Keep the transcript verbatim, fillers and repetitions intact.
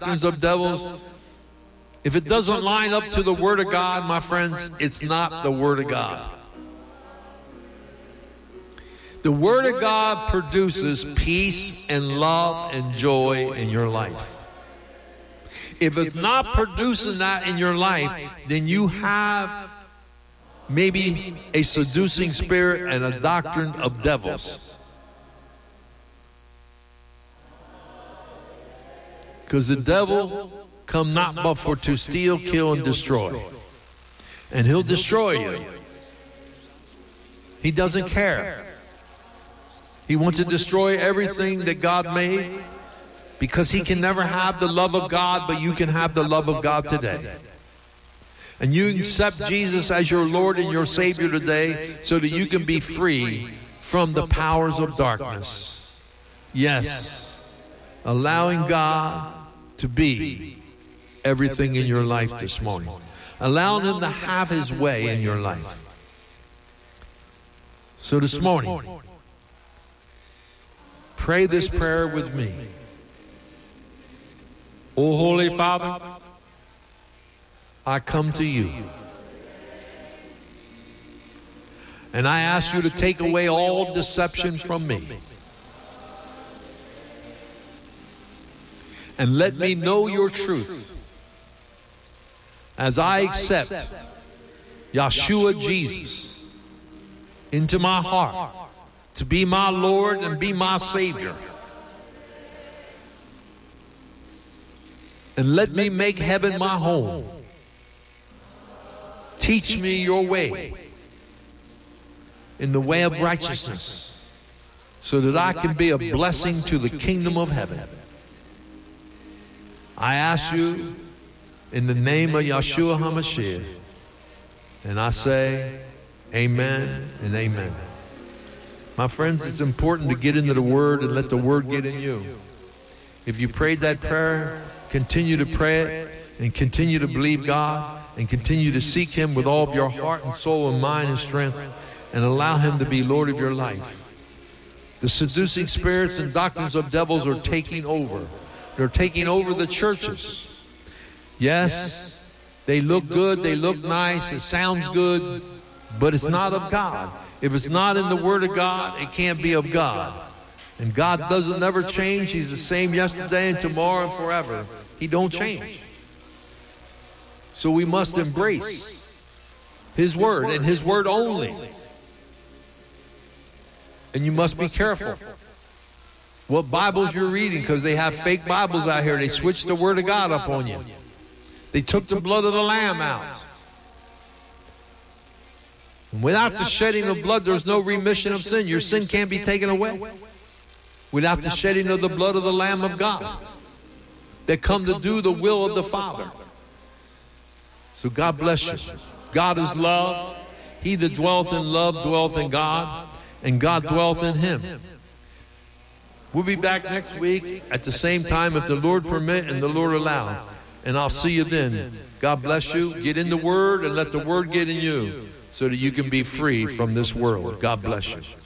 doctrines of devils, if it doesn't line up to the Word of God, my friends, it's not the Word of God. The Word of God produces peace and love and joy in your life. If it's not producing that in your life, then you have maybe a seducing spirit and a doctrine of devils. Because the devil come not but for to steal, kill, and destroy. And he'll destroy you. He doesn't care. He wants to destroy everything that God made, because he can never have the love of God, but you can have the love of God today. And you accept Jesus as your Lord and your Savior today so that you can be free from the powers of darkness. Yes, allowing God to be everything in your life this morning. Allowing him to have his way in your life. So this morning, pray this prayer with me. O Holy Father, I come to you. And I ask you to take away all deception from me. And let me know your truth as I accept Yeshua Jesus into my heart to be my Lord and be my Savior. And let me make heaven my home. Teach me your way in the way of righteousness so that I can be a blessing to the kingdom of heaven. I ask you in the name of Yeshua HaMashiach, and I say amen and amen. My friends, it's important to get into the Word and let the Word get in you. If you prayed that prayer, continue to pray it and continue to believe God and continue to seek him with all of your heart and soul and mind and strength, and allow him to be Lord of your life. The seducing spirits and doctrines of devils are taking over. They're taking over the churches. Yes, they look good, they look nice, it sounds good, but it's not of God. If it's not in the Word of God, it can't be of God. And God doesn't never change. He's the same yesterday and tomorrow and forever. He don't change. So we must embrace his Word and his Word only. And you must be careful what Bibles you're reading, because they have fake Bibles out here. They switched the Word of God up on you. They took the blood of the Lamb out. And without the shedding of blood, there's no remission of sin. Your sin can't be taken away without the shedding of the blood of the Lamb of God that come to do the will of the Father. So God bless you. God is love. He that dwelleth in love dwelleth in God, and God dwelleth in him. We'll be back next week at the same time if the Lord permit and the Lord allow. And I'll see you then. God bless you. Get in the Word and let the Word get in you so that you can be free from this world. God bless you.